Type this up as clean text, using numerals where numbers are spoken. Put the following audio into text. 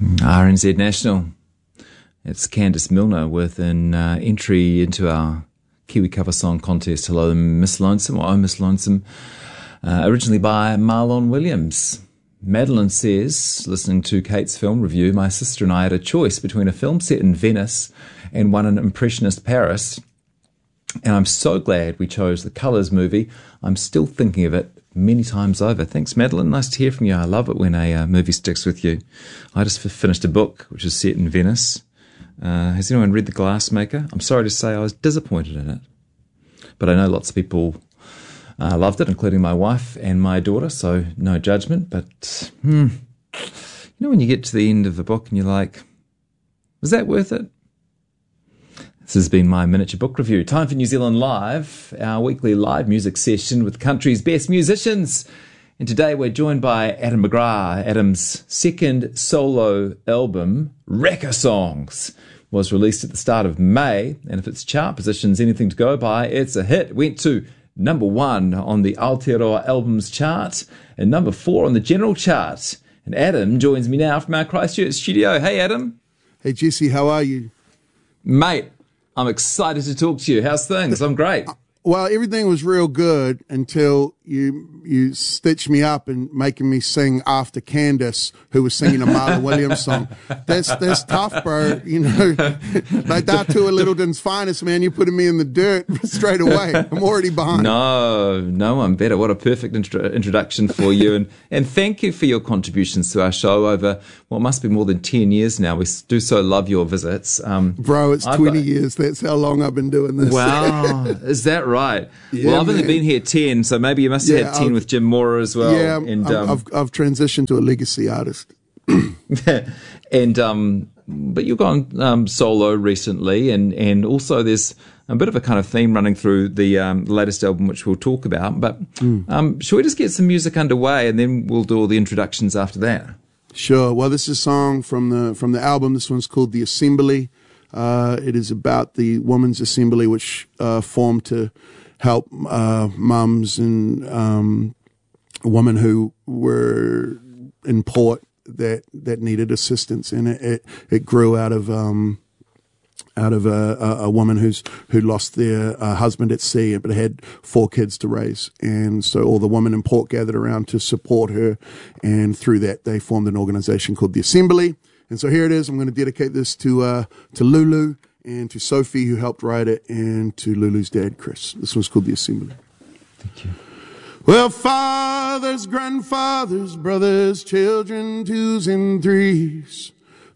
RNZ National. It's Candice Milner with an entry into our Kiwi cover song contest, Hello Miss Lonesome, or Oh Miss Lonesome, originally by Marlon Williams. Madeline says, listening to Kate's film review, my sister and I had a choice between a film set in Venice and one in Impressionist Paris, and I'm so glad we chose the Colours movie. I'm still thinking of it many times over. Thanks, Madeline. Nice to hear from you. I love it when a movie sticks with you. I just finished a book which is set in Venice. Has anyone read The Glassmaker? I'm sorry to say I was disappointed in it, but I know lots of people loved it, including my wife and my daughter, so no judgment. But you know when you get to the end of the book and you're like, was that worth it? This has been my miniature book review. Time for New Zealand Live, our weekly live music session with the country's best musicians. And today we're joined by Adam McGrath. Adam's second solo album, Wrecker Songs, was released at the start of May. And if its chart position's anything to go by, it's a hit. It went to number 1 on the Aotearoa Albums chart and number 4 on the general chart. And Adam joins me now from our Christchurch studio. Hey, Adam. Hey, Jesse, how are you? Mate, I'm excited to talk to you. How's things? I'm great. Well, everything was real good until you stitched me up and making me sing after Candice, who was singing a Marlon Williams song. That's tough, bro. You know, like that to a Littleton's finest, man. You're putting me in the dirt straight away. I'm already behind. No one better. What a perfect introduction for you. And thank you for your contributions to our show over what must be more than 10 years now. We do so love your visits. Bro, it's 20 years. That's how long I've been doing this. Wow. Is that right? Yeah, well, I've only been here 10, so maybe you must have had 10 with Jim Mora as well. Yeah, and I've transitioned to a legacy artist. And but you've gone solo recently, and also there's a bit of a kind of theme running through the latest album, which we'll talk about. But should we just get some music underway, and then we'll do all the introductions after that? Sure. Well, this is a song from the album. This one's called The Assembly. It is about the Women's Assembly, which formed to help mums and women who were in port that needed assistance, and it grew out of a woman who lost their husband at sea, but had 4 kids to raise, and so all the women in port gathered around to support her, and through that they formed an organization called The Assembly. And so here it is. I'm going to dedicate this to Lulu and to Sophie, who helped write it, and to Lulu's dad, Chris. This one's called The Assembly. Thank you. Well, fathers, grandfathers, brothers, children, 2s and 3s,